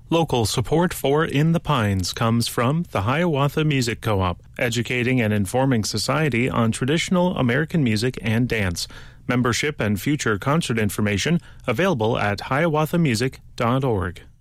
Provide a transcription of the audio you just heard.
Local support for In the Pines comes from the Hiawatha Music Co-op, educating and informing society on traditional American music and dance. Membership and future concert information available at hiawathamusic.org.